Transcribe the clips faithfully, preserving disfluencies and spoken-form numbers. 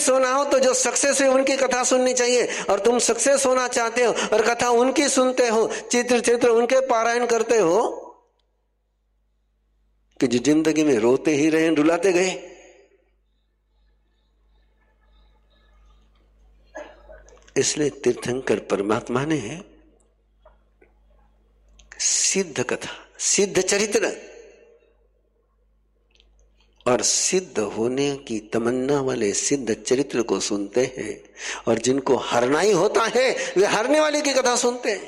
Success होना हो तो जो सक्सेस है उनकी कथा सुननी चाहिए, और तुम सक्सेस होना चाहते हो और कथा उनकी सुनते हो, चित्र चित्र उनके पारायण करते हो कि जो जिंदगी में रोते ही रहे, रुलाते गए। इसलिए तीर्थंकर परमात्मा ने सिद्ध कथा, सिद्ध चरित्र और सिद्ध होने की तमन्ना वाले सिद्ध चरित्र को सुनते हैं, और जिनको हारना ही होता है वे हारने वाले की कथा सुनते हैं।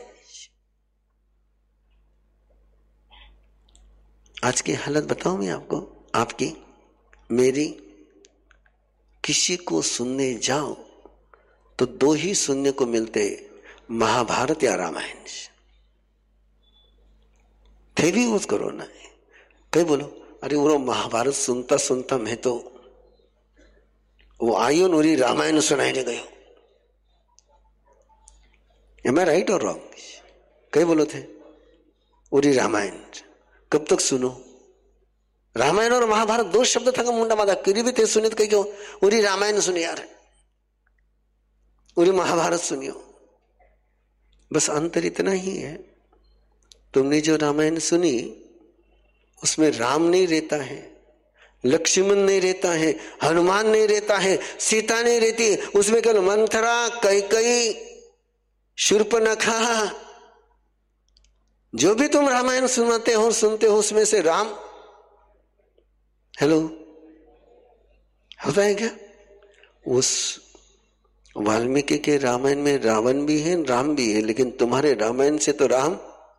आज की हालत बताऊं मैं आपको, आपकी मेरी, किसी को सुनने जाओ तो दो ही सुनने को मिलते, महाभारत या रामायण। थे भी उस कोरोना है, कई बोलो अरे वो महाभारत सुनता सुनता मैं तो वो आयो नूरी रामायण सुनाई दे गयो। एम आई राइट और रॉन्ग? कई बोलो थे उरी रामायण कब तक सुनो? रामायण और महाभारत दो शब्द था मुंडा मादा करी भी थे सुनित कही क्यों उरी रामायण सुनी यार, उरी महाभारत सुनियो। बस अंतर इतना ही है, तुमने जो रामायण सुनी उसमें राम नहीं रहता है, लक्ष्मण नहीं रहता है, हनुमान नहीं रहता है, सीता नहीं रहती, उसमें केवल मंथरा, कैकेयी, शूर्पणखा, जो भी तुम रामायण सुनाते हो सुनते हो उसमें से राम, हेलो होता है क्या? उस वाल्मीकि के रामायण में रावण भी है, राम भी है, लेकिन तुम्हारे रामायण से तो राम।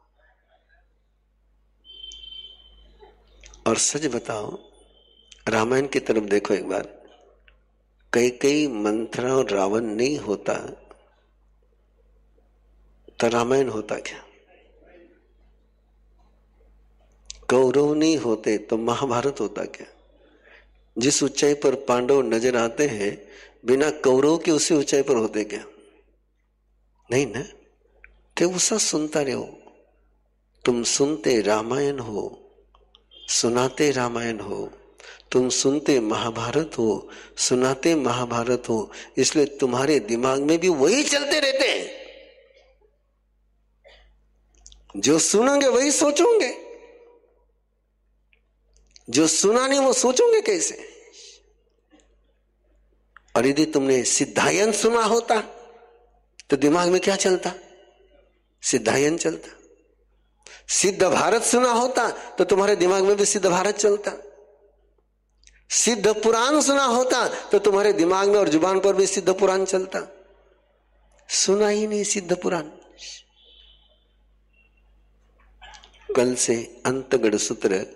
और सच बताओ, रामायण की तरफ देखो एक बार, कई कई मंथरा और रावण नहीं होता तो रामायण होता क्या? कौरव नहीं होते तो महाभारत होता क्या? जिस ऊंचाई पर पांडव नजर आते हैं बिना कौरव के उसी ऊंचाई पर होते क्या? नहीं ना। तो उसा सुनता रहो, तुम सुनते रामायण हो, सुनाते रामायण हो, तुम सुनते महाभारत हो, सुनाते महाभारत हो, इसलिए तुम्हारे दिमाग में भी वही चलते रहते हैं। जो सुनोगे वही सोचोगे, जो सुना नहीं वो सोचोगे कैसे? और यदि तुमने सिद्धायन सुना होता तो दिमाग में क्या चलता? सिद्धायन चलता। सिद्ध भारत सुना होता तो तुम्हारे दिमाग में भी सिद्ध भारत चलता। सिद्ध पुराण सुना होता तो तुम्हारे दिमाग में और जुबान पर भी सिद्ध पुराण चलता। सुना ही नहीं सिद्ध पुराण। कल से अंतगढ़ सूत्र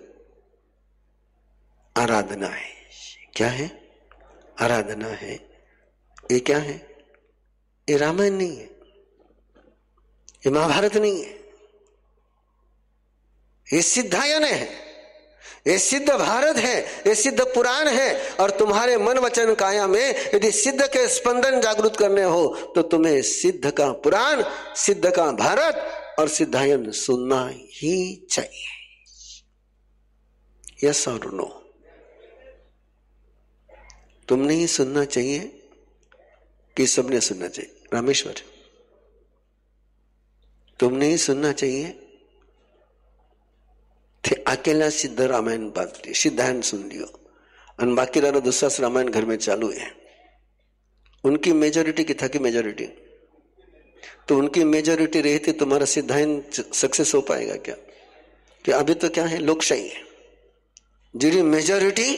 आराधना है। क्या है? आराधना है। ये क्या है? ये रामायण नहीं है, ये महाभारत नहीं है, ये सिद्धायन है, ये सिद्ध भारत है, ये सिद्ध पुराण है। और तुम्हारे मन वचन काया में यदि सिद्ध के स्पंदन जागृत करने हो तो तुम्हें सिद्ध का पुराण, सिद्ध का भारत और सिद्धायन सुनना ही चाहिए। यस और नो? तुमने ही सुनना चाहिए कि सबने सुनना चाहिए? रामेश्वर, तुमने ही सुनना चाहिए थे? अकेला सिद्ध रामायण बात सिद्धायन सुन लियो और बाकी रहा दूसरा रामायण घर में चालू है। उनकी मेजोरिटी की था कि मेजोरिटी, तो उनकी मेजोरिटी रही थी, तुम्हारा सिद्धायन सक्सेस हो पाएगा क्या? कि अभी तो क्या है, लोकशाही है, जिरी मेजोरिटी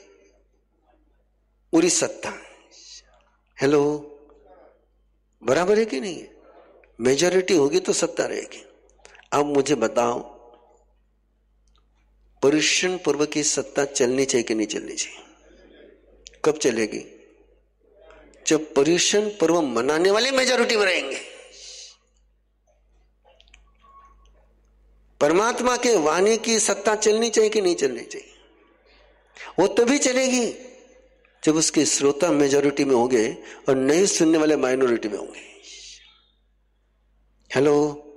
पूरी सत्ता। हेलो, बराबर है कि नहीं है? मेजोरिटी होगी तो सत्ता रहेगी। अब मुझे बताओ, पर्युषण पर्व की सत्ता चलनी चाहिए कि नहीं चलनी चाहिए? कब चलेगी? जब पर्युषण पर्व मनाने वाले मेजोरिटी में रहेंगे। परमात्मा के वाणी की सत्ता चलनी चाहिए कि नहीं चलनी चाहिए? वो तभी चलेगी जब उसके श्रोता मेजोरिटी में होंगे और नहीं सुनने वाले माइनॉरिटी में होंगे। हेलो,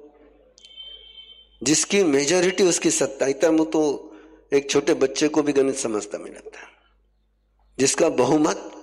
जिसकी मेजोरिटी उसकी सत्ता। इतना मुझे तो एक छोटे बच्चे को भी गणित समझता मिलता। जिसका बहुमत